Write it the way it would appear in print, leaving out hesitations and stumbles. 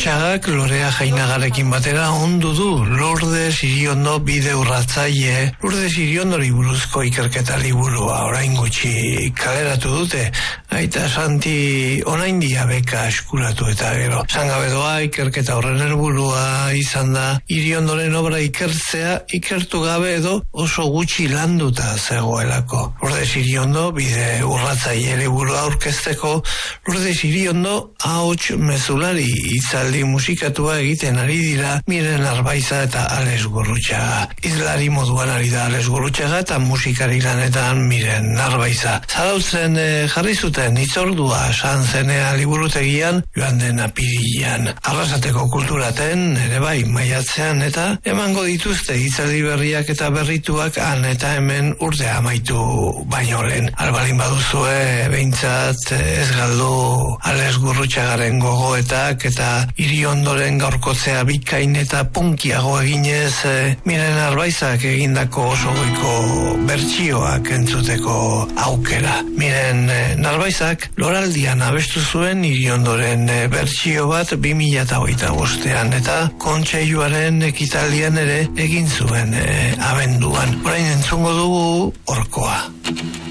Gurrutxagak Lorea Jainagarekin batera ondu du Lourdes Iriondo bide urratzaile. Lourdes Iriondori buruzko ikerketa liburua orain gutxi kaleratu dute. Aita Santi oraindia beka eskuratu eta gero. Sangabedoa ikerketa horren helburua izan da Iriondoren obra ikertzea, ikertu gabe edo oso gutxi landuta zegoelako. Lourdes Iriondo bide urratzaile liburua aurkezteko Lourdes Iriondo ahots mezulari hitzaldi musikatua egiten ari dira Miren Arbaiza eta Alex Gurrutxaga. Hizlari moduan ari da Alex Gurrutxaga eta musikari lanetan Miren Arbaiza. Zarautzen jarri zuten hitzordua Sanzenea liburutegian joan den apirilean. Arrasateko kulturaten ere bai maiatzean eta emango dituzte hitzaldi berriak eta berrituak han eta hemen urtea amaitu baino lehen. Albalin baduzue behintzat ez galdu Alex Gurrutxagaren gogoetak eta Iriondoren gaurkotzea bikain eta punkiago eginez Miren Arbaizak egindako oso goiko bertsioak entzuteko aukera. Miren Arbaizak loraldian abestu zuen Iriondoren bertsio bat 2025 eta kontseiluaren ekitaldian ere egin zuen abenduan. Orain entzungo dugu Orkoa.